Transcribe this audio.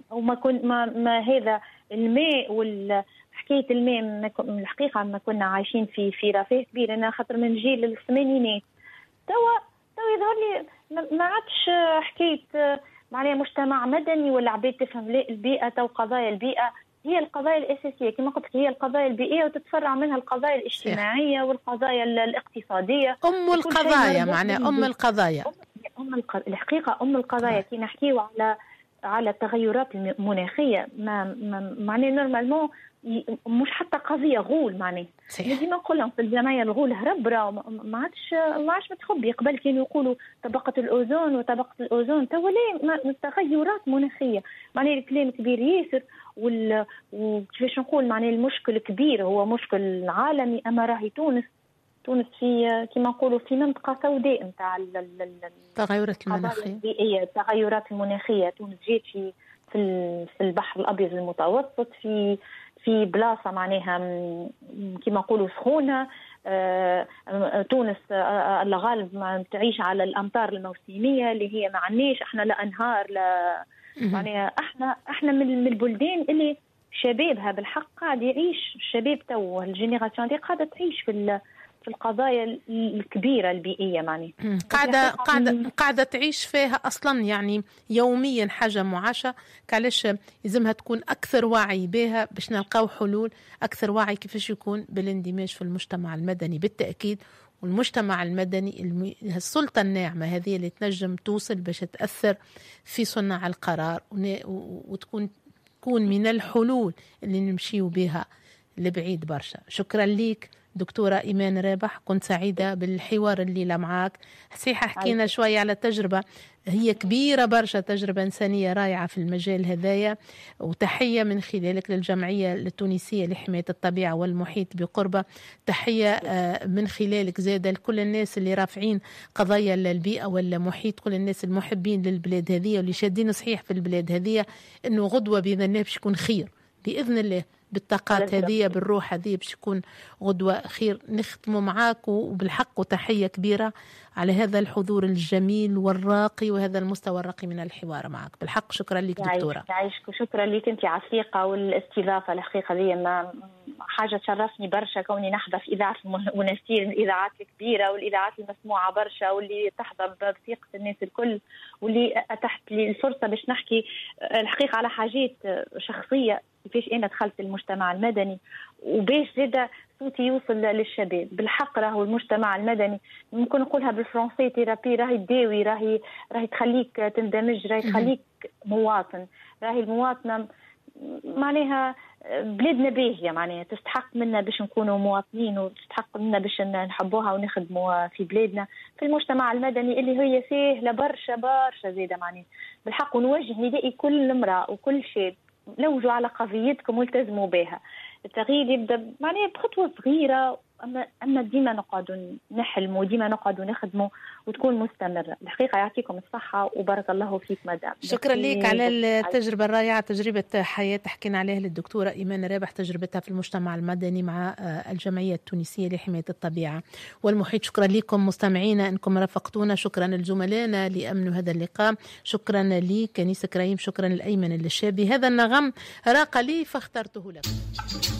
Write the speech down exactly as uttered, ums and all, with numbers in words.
وما كنت ما, ما هذا الماء وال حكايه الماء الحقيقه ما كنا عايشين في في رفاه كبير. انا خاطر من جيل الثمانينات توا توا يظهر لي ما عادش حكايه معناها مجتمع مدني ولا عباد تفهم البيئه. تو قضايا البيئه هي القضايا الاساسيه كما قلت لك، هي القضايا البيئيه وتتفرع منها القضايا الاجتماعيه والقضايا الاقتصاديه. ام القضايا معناها ام القضايا ام الق... الحقيقه ام القضايا. كي نحكيو على على التغيرات المناخيه ما, ما... معناها نورمالمون مش حتى قضيه غول. معناها ديما نقول لهم في الجمعيه الغول هرب راه ما عادش ما عادش متخبي. قبل كانوا يقولوا طبقه الاوزون وطبقه الاوزون، تو ليه تغيرات مناخيه. معناها الكلام كبير ياسر وال... وكيفاش نقول معناها المشكل كبير، هو مشكل عالمي. اما راهي تونس تونس في كما نقولوا في منطقه سوداء نتاع التغيرات المناخيه البيئيه التغيرات المناخيه. تونس جات في في البحر الابيض المتوسط في في بلاصه معناها كما نقولوا سخونه. تونس الغالب تعيش على الامطار الموسميه اللي هي ما عندناش احنا لا انهار لا معناها. احنا احنا من البلدان اللي شبابها بالحق قاعد يعيش. الشباب تو الجينيراسيون دي قاعده تعيش في في القضايا الكبيره البيئيه معناها قاعده قاعده قاعده تعيش فيها اصلا يعني يوميا حاجه معاشه. علاش لازمها تكون اكثر وعي بها باش نلقاو حلول اكثر وعي كيفاش يكون بالاندماج في المجتمع المدني بالتاكيد. والمجتمع المدني الم... السلطه الناعمه هذه اللي تنجم توصل باش تاثر في صنع القرار ون... وتكون تكون من الحلول اللي نمشيو بها لبعيد برشا. شكرا ليك دكتورة إيمان رابح، كنت سعيدة بالحوار الليلة معك. صحيح حكينا شوية على تجربة هي كبيرة برشا، تجربة إنسانية رائعة في المجال هذايا، وتحية من خلالك للجمعية التونسية لحماية الطبيعة والمحيط بقربة. تحية من خلالك زادة لكل الناس اللي رافعين قضايا البيئة والمحيط، كل الناس المحبين للبلاد هذه واللي شادين صحيح في البلاد هذه إنه غدوة بإذن الله باش يكون خير بإذن الله. بالطاقات هذه بالروح هذه باش يكون غدوة خير. نختم معاك وبالحق وتحية كبيرة على هذا الحضور الجميل والراقي وهذا المستوى الراقي من الحوار معك. بالحق شكرا لك دكتورة. يعيشك وشكرا لك انت على الثقة والاستضافة. الحقيقة دي ما حاجة تشرفني برشا كوني نحضر في إذاعة المنستير من الإذاعات الكبيرة والإذاعات المسموعة برشا واللي تحضر بثقة الناس الكل واللي أتحت لي الفرصة باش نحكي الحقيقة على حاجات شخصية كيفاش أنا دخلت المجتمع المدني وباش زاد صوتي يوصل للشباب. بالحق راهو المجتمع المدني ممكن نقولها بالفرنسي تيرابي، راهي تداوي، راهي راهي تخليك تندمج، راهي تخليك مواطن. راهي المواطنة معناها بلادنا باهية معناها تستحق منا باش نكونوا مواطنين وتستحق منا باش نحبوها ونخدموا في بلادنا في المجتمع المدني اللي هي سهلة برشا برشا زيادة معناها. بالحق ونوجه ندائي كل امرأة وكل شاب لوجوا على قضيتكم والتزموا بها. التغيير يبدا معناها بخطوه صغيره، اما اما ديما نقعدوا نحلموا وديما نقعدوا نخدموا وتكون مستمره. الحقيقه يعطيكم الصحه وبارك الله فيك مدام. شكرا لك على التجربه الرائعه، تجربه حياه حكينا عليها للدكتوره ايمان رابح، تجربتها في المجتمع المدني مع الجمعيه التونسيه لحمايه الطبيعه والمحيط. شكرا لكم مستمعينا انكم رافقتونا، شكرا لزملائنا لامنوا هذا اللقاء، شكرا لي كنيسه كريم، شكرا لايمن الشابي. هذا النغم راق لي فاخترته لكم.